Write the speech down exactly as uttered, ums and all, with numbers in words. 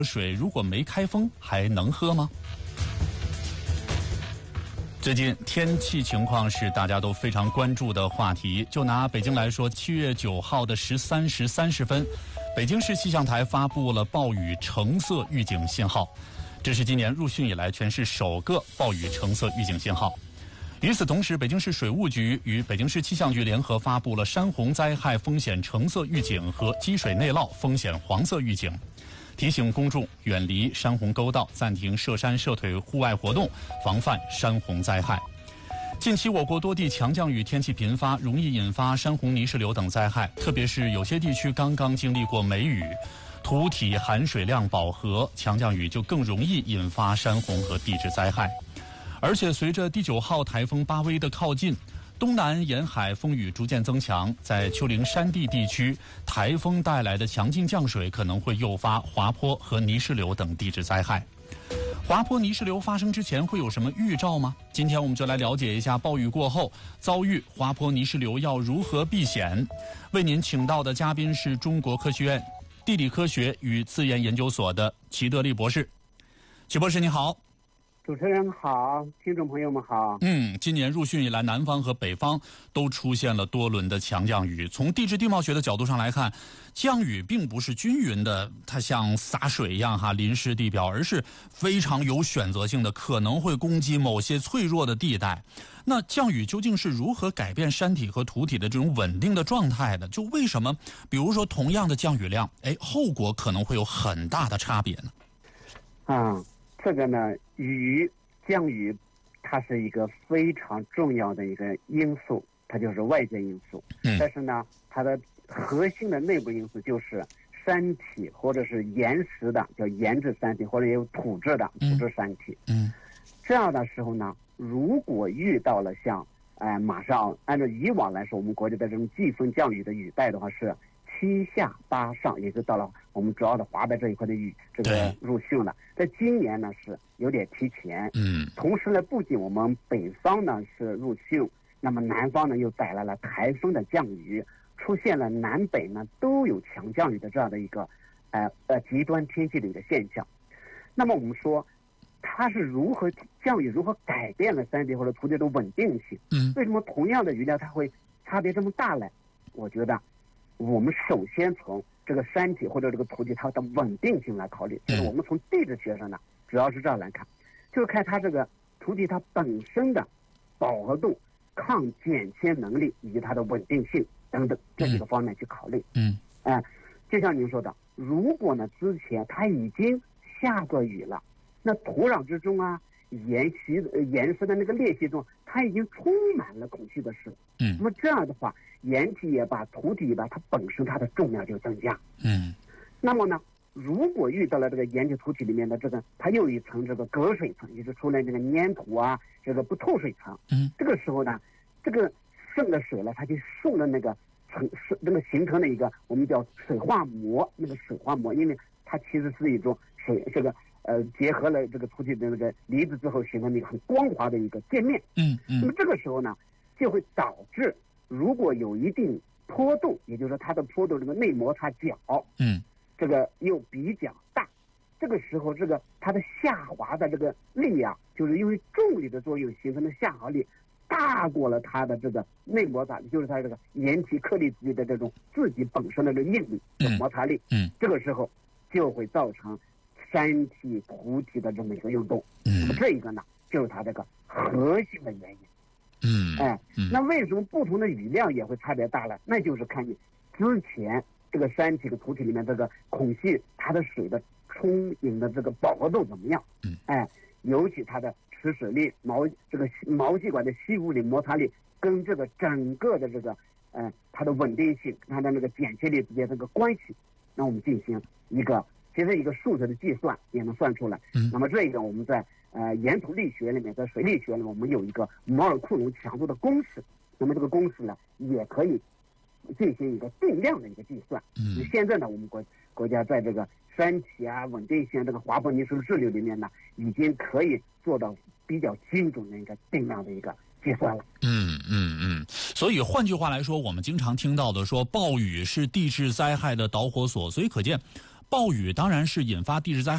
水如果没开封还能喝吗？最近天气情况是大家都非常关注的话题。就拿北京来说，七月九号的十三时三十分，北京市气象台发布了暴雨橙色预警信号，这是今年入汛以来全市首个暴雨橙色预警信号。与此同时，北京市水务局与北京市气象局联合发布了山洪灾害风险橙色预警和积水内涝风险黄色预警，提醒公众远离山洪沟道，暂停涉山涉水户外活动，防范山洪灾害。近期我国多地强降雨天气频发，容易引发山洪泥石流等灾害，特别是有些地区刚刚经历过梅雨，土体含水量饱和，强降雨就更容易引发山洪和地质灾害。而且随着第九号台风巴威的靠近，东南沿海风雨逐渐增强，在丘陵山地地区，台风带来的强劲降水可能会诱发滑坡和泥石流等地质灾害。滑坡泥石流发生之前会有什么预兆吗？今天我们就来了解一下暴雨过后遭遇滑坡泥石流要如何避险。为您请到的嘉宾是中国科学院地理科学与自然研究所的齐德利博士。齐博士你好。 主持人好，听众朋友们好。 嗯，今年入汛以来，南方和北方都出现了多轮的强降雨。从地质地貌学的角度上来看，降雨并不是均匀的，它像洒水一样哈淋湿地表，而是非常有选择性的，可能会攻击某些脆弱的地带。那降雨究竟是如何改变山体和土体的这种稳定的状态的？就为什么，比如说同样的降雨量，哎，后果可能会有很大的差别呢？ 啊。这个呢，雨降雨，它是一个非常重要的一个因素，它就是外界因素。嗯。但是呢，它的核心的内部因素就是山体或者是岩石的，叫岩质山体，或者也有土质的土质山体。嗯。这样的时候呢，如果遇到了像，呃，马上按照以往来说，我们国家的这种季风降雨的雨带的话是七下八上，也就到了我们主要的华北这一块的雨这个入汛了。在今年呢是有点提前，嗯，同时呢，不仅我们北方呢是入汛，那么南方呢又带来了台风的降雨，出现了南北呢都有强降雨的这样的一个呃呃极端天气的一个现象。那么我们说，它是如何降雨如何改变了山地或者土地的稳定性？嗯，为什么同样的雨量它会差别这么大呢？我觉得。我们首先从这个山体或者这个土地它的稳定性来考虑，就是我们从地质学上呢，主要是这样来看，就是看它这个土地它本身的饱和度、抗减迁能力以及它的稳定性等等这几个方面去考虑。嗯，哎、呃，就像您说的，如果呢之前它已经下过雨了，那土壤之中啊、岩石、岩石的那个裂隙中，它已经充满了空气的时候，嗯，那么这样的话。岩体也罢，土体也罢，它本身它的重量就增加。嗯，那么呢，如果遇到了这个岩体土体里面的这个，它又一层这个隔水层，也就出来这个粘土啊，这个不透水层。嗯，这个时候呢，这个渗的水呢，它就受了那个层是那个形成了一个我们叫水化膜，那个水化膜，因为它其实是一种水这个呃结合了这个土体的那个离子之后形成的一个很光滑的一个界面。嗯嗯，那么这个时候呢，就会导致。如果有一定坡度，也就是说它的坡度这个内摩擦角，嗯，这个又比较大，这个时候这个它的下滑的这个力啊，就是因为重力的作用形成的下滑力大过了它的这个内摩擦，就是它这个岩体颗粒之间的这种自己本身的这个应力的摩擦力，嗯，这个时候就会造成山体土体的这么一个运动。嗯，那么这一个呢，就是它这个核心的原因。嗯，哎，那为什么不同的雨量也会差别大了？那就是看你之前这个山体和土体里面这个孔隙它的水的充盈的这个饱和度怎么样？嗯，哎，尤其它的持水力、毛这个毛细管的吸附力、摩擦力跟这个整个的这个呃它的稳定性、它的那个剪切力之间这个关系，那我们进行一个其实一个数学的计算也能算出来。嗯，那么这个我们在。呃，岩土力学里面，在水力学里面，我们有一个摩尔库隆强度的公式。那么这个公式呢，也可以进行一个定量的一个计算。嗯，现在呢，我们国国家在这个山体啊、稳定性、这个滑坡泥石质流里面呢，已经可以做到比较精准的一个定量的一个计算了。 嗯嗯嗯。所以换句话来说，我们经常听到的说，暴雨是地质灾害的导火索，所以可见，暴雨当然是引发地质灾害。